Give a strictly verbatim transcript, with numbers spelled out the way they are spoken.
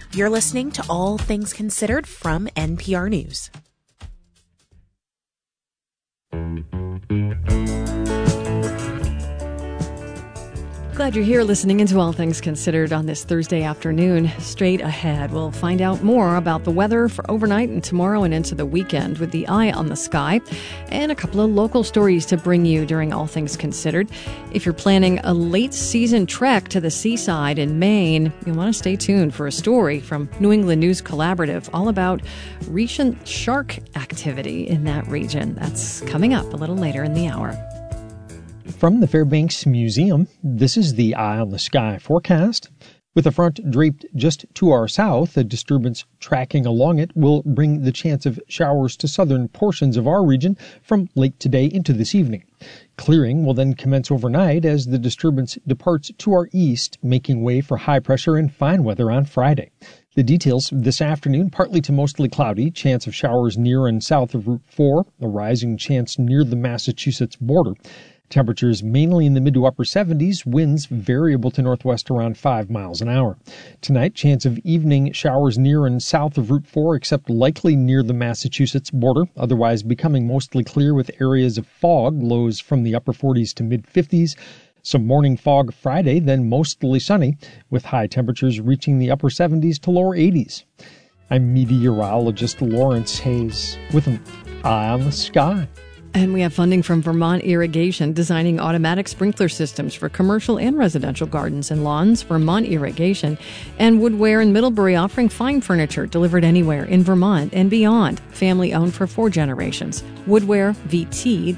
You're listening to All Things Considered from N P R News. Glad you're here listening into All Things Considered on this Thursday afternoon. Straight ahead, we'll find out more about the weather for overnight and tomorrow and into the weekend with the eye on the sky, and a couple of local stories to bring you during All Things Considered. If you're planning a late season trek to the seaside in Maine, you'll want to stay tuned for a story from New England News Collaborative all about recent shark activity in that region. That's coming up a little later in the hour. From the Fairbanks Museum, this is the Eye on the Sky forecast. With a front draped just to our south, a disturbance tracking along it will bring the chance of showers to southern portions of our region from late today into this evening. Clearing will then commence overnight as the disturbance departs to our east, making way for high pressure and fine weather on Friday. The details this afternoon: partly to mostly cloudy, chance of showers near and south of Route four, a rising chance near the Massachusetts border. Temperatures mainly in the mid to upper seventies, winds variable to northwest around five miles an hour. Tonight, chance of evening showers near and south of Route four, except likely near the Massachusetts border, otherwise becoming mostly clear with areas of fog, lows from the upper forties to mid fifties. Some morning fog Friday, then mostly sunny, with high temperatures reaching the upper seventies to lower eighties. I'm meteorologist Lawrence Hayes with an Eye on the Sky. And we have funding from Vermont Irrigation, designing automatic sprinkler systems for commercial and residential gardens and lawns. Vermont Irrigation. And Woodware in Middlebury, offering fine furniture delivered anywhere in Vermont and beyond. Family owned for four generations. woodware v t